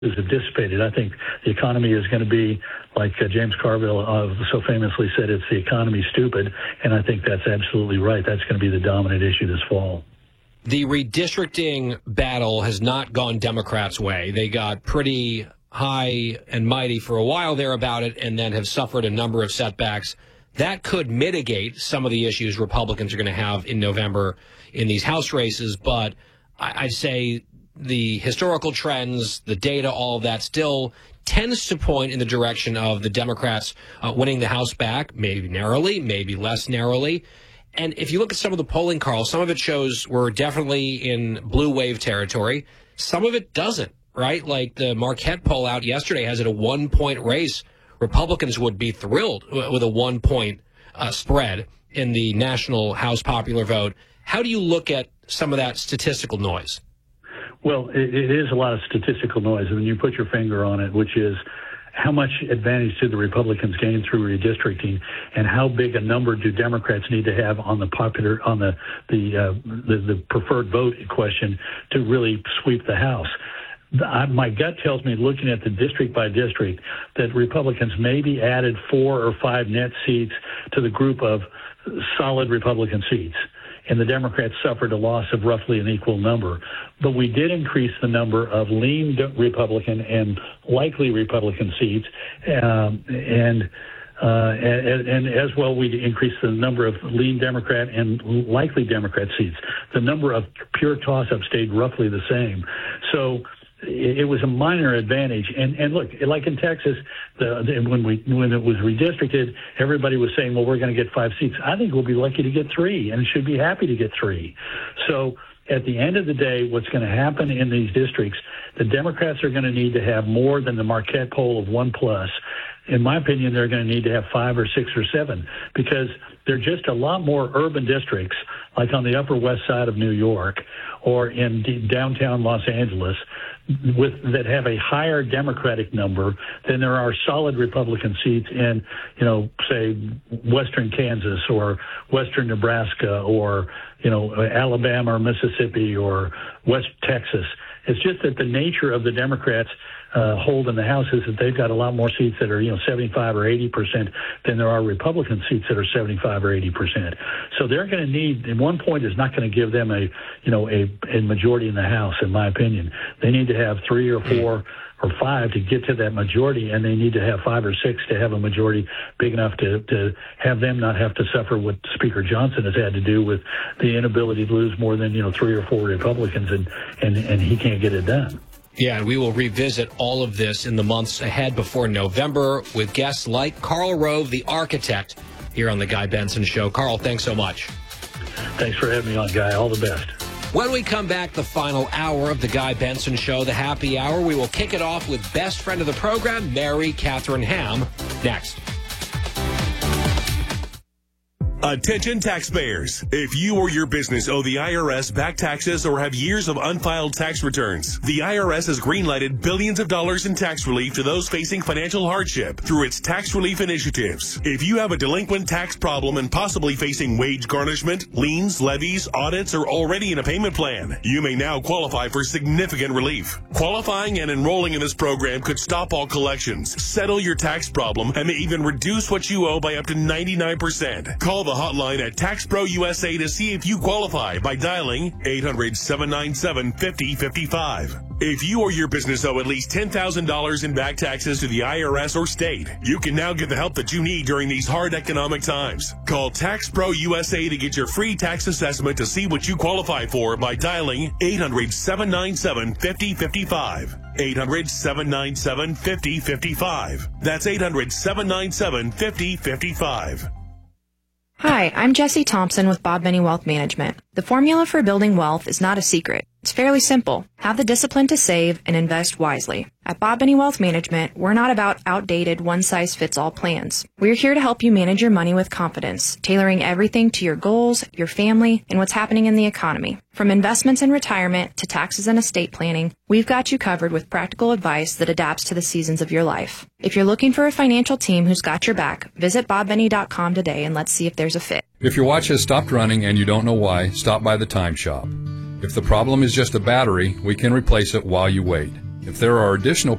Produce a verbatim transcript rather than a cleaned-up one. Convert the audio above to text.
have dissipated. I think the economy is going to be, like uh, James Carville uh, so famously said, it's the economy stupid, and I think that's absolutely right. That's going to be the dominant issue this fall. The redistricting battle has not gone Democrats' way. They got pretty high and mighty for a while there about it and then have suffered a number of setbacks. That could mitigate some of the issues Republicans are going to have in November in these House races, but I- I'd say the historical trends, the data, all of that still tends to point in the direction of the Democrats uh, winning the House back, maybe narrowly, maybe less narrowly. And if you look at some of the polling, Carl, some of it shows we're definitely in blue wave territory. Some of it doesn't, right? Like the Marquette poll out yesterday has it a one-point race. Republicans would be thrilled with a one-point uh, spread in the national House popular vote. How do you look at some of that statistical noise? Well, it, it is a lot of statistical noise, and you put your finger on it, which is how much advantage did the Republicans gain through redistricting, and how big a number do Democrats need to have on the popular, on the the uh, the, the preferred vote question to really sweep the House. I, my gut tells me, looking at the district by district, that Republicans maybe added four or five net seats to the group of solid Republican seats, and the Democrats suffered a loss of roughly an equal number. But we did increase the number of lean Republican and likely Republican seats, um, and, uh, and and as well we increased the number of lean Democrat and likely Democrat seats. The number of pure toss-ups stayed roughly the same. So it was a minor advantage. And, and look, like in Texas, the, the, when we when it was redistricted, everybody was saying, well, we're going to get five seats. I think we'll be lucky to get three and should be happy to get three. So at the end of the day, what's going to happen in these districts, the Democrats are going to need to have more than the Marquette poll of one plus. In my opinion, they're going to need to have five or six or seven, because they're just a lot more urban districts, like on the Upper West Side of New York or in d- downtown Los Angeles, with that have a higher Democratic number than there are solid Republican seats in, you know, say western Kansas or western Nebraska or, you know, Alabama or Mississippi or West Texas. It's just that the nature of the Democrats uh, hold in the House is that they've got a lot more seats that are, you know, seventy-five or eighty percent than there are Republican seats that are seventy-five or eighty percent. So they're going to need, and one point is not going to give them a, you know, a, a majority in the House, in my opinion. They need to have three or four or five to get to that majority, and they need to have five or six to have a majority big enough to, to have them not have to suffer what Speaker Johnson has had to do with the inability to lose more than, you know, three or four Republicans, and, and, and he can't get it done. Yeah, and we will revisit all of this in the months ahead before November with guests like Karl Rove, the architect, here on The Guy Benson Show. Karl, thanks so much. Thanks for having me on, Guy. All the best. When we come back, the final hour of The Guy Benson Show, the happy hour, we will kick it off with best friend of the program, Mary Catherine Ham, next. Attention taxpayers. If you or your business owe the I R S back taxes or have years of unfiled tax returns, the I R S has greenlighted billions of dollars in tax relief to those facing financial hardship through its tax relief initiatives. If you have a delinquent tax problem and possibly facing wage garnishment, liens, levies, audits, or already in a payment plan, you may now qualify for significant relief. Qualifying and enrolling in this program could stop all collections, settle your tax problem, and may even reduce what you owe by up to ninety-nine percent. Call the hotline at Tax Pro U S A to see if you qualify by dialing eight hundred, seven nine seven, five oh five five. If you or your business owe at least ten thousand dollars in back taxes to the I R S or state, you can now get the help that you need during these hard economic times. Call Tax Pro U S A to get your free tax assessment to see what you qualify for by dialing eight hundred, seven nine seven, five oh five five. eight hundred, seven nine seven, five oh five five. That's eight hundred, seven nine seven, five oh five five. Hi, I'm Jesse Thompson with Bob Benny Wealth Management. The formula for building wealth is not a secret. It's fairly simple. Have the discipline to save and invest wisely. At Bob Benny Wealth Management, we're not about outdated one-size-fits-all plans. We're here to help you manage your money with confidence, tailoring everything to your goals, your family, and what's happening in the economy. From investments and retirement to taxes and estate planning, we've got you covered with practical advice that adapts to the seasons of your life. If you're looking for a financial team who's got your back, visit bob benny dot com today and let's see if there's a fit. If your watch has stopped running and you don't know why, stop by the Time Shop. If the problem is just a battery, we can replace it while you wait. If there are additional